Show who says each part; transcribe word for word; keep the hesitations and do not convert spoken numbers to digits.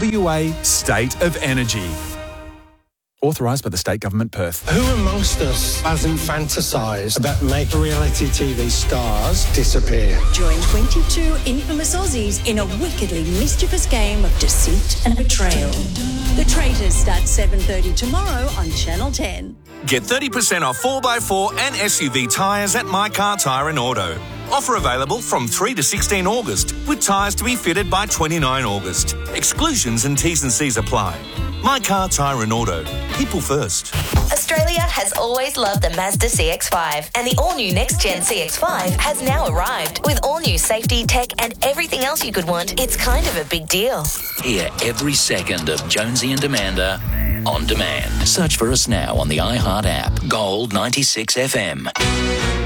Speaker 1: W A State of Energy. Authorised by the State Government, Perth.
Speaker 2: Who amongst us hasn't fantasised about making reality T V stars disappear?
Speaker 3: Join twenty-two infamous Aussies in a wickedly mischievous game of deceit and betrayal. The Traitors starts seven thirty tomorrow on Channel ten.
Speaker 4: Get thirty percent off four by four and S U V tyres at My Car Tyre and Auto. Offer available from three to sixteen August, with tyres to be fitted by twenty-nine August. Exclusions and T's and C's apply. My Car Tyre and Auto. People first.
Speaker 5: Australia has always loved the Mazda C X five, and the all-new next-gen C X five has now arrived. With all-new safety, tech and everything else you could want, it's kind of a big deal.
Speaker 6: Hear every second of Jonesy and Amanda on demand. Search for us now on the iHeart app. Gold ninety-six F M.